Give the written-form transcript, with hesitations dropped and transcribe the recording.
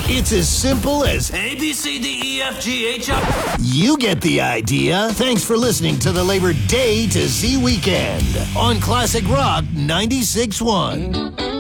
It's as simple as A, B, C, D, E, F, G, H, I. you get the idea. Thanks for listening to the Labor Day to Z Weekend on Classic Rock 96.1.